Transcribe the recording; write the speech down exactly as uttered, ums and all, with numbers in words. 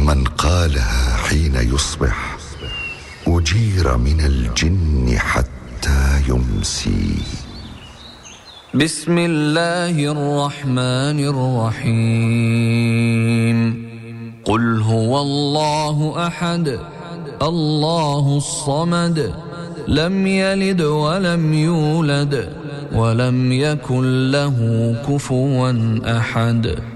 من قالها حين يصبح أجير من الجن حتى يمسي. بسم الله الرحمن الرحيم. قل هو الله أحد الله الصمد لم يلد ولم يولد ولم يكن له كفوا أحد.